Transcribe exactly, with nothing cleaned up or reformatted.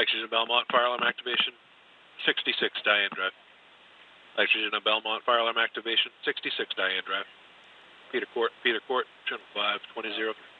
Oxygen Belmont, fire alarm activation, sixty-six Diane Drive. Oxygen Belmont, fire alarm activation, sixty-six Diane Drive. Peter Court, Peter Court, channel five twenty zero.